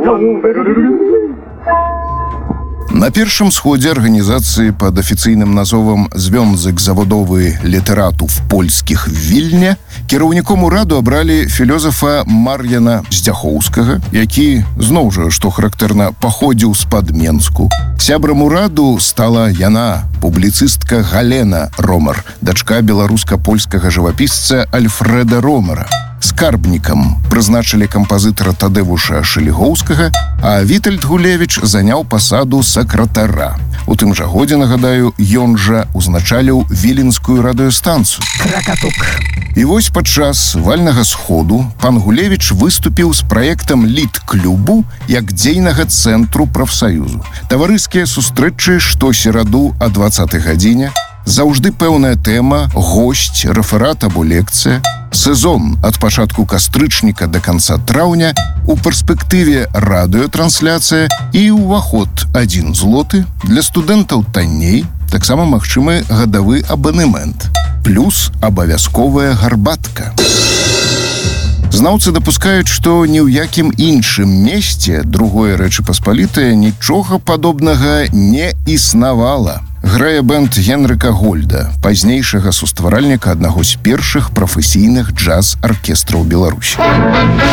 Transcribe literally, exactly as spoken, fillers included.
На першым сходзе арганізацыі пад афіцыйным назовам «Звёнзак заводовы літаратуў польскіх Вільня» кіраўніком ураду абралі філёзафа Мар'яна Здзяхоўскага, які, зноў жа, што характэрна, паходзіў з-пад Менску. Сябрам ураду стала яна, публіцыстка Галена Ромар, дачка беларуска-польскага жывапісца Альфрэда Ромара. Скарбнікам прызначылі кампазітара Тадэвуша Шэлігоўскага, а Вітальд Гулевіч заняў пасаду сакратара. У тым жа годзе, нагадаю, ён жа узначаліў віленскую радыёстанцыю. Кракатук. І вось падчас вальнага сходу пан Гулевіч выступіў з праектам літ-клубу як дзейнага цэнтру прафсаюзу. Таварыскія сустрэчы штосераду а дваццатай гадзіне, заўжды пэўная тэма, госць, рэферат або лекцыя. Сезон ад пачатку кастрычніка да канца траўня, у перспектыве радыётрансляцыя і ўваход адзін злоты, для студэнтаў танней, таксама магчымы гадавы абанемент. Плюс абавязковая гарбатка. Знаўцы дапускаюць, што ні ў якім іншым месце другое Рэчы Паспалітае нічога падобнага не існавала. Грае бэнд Генрыка Гольда, пазнейшага сустваральніка аднаго з першых прафесійных джаз-аркестраў Беларусі.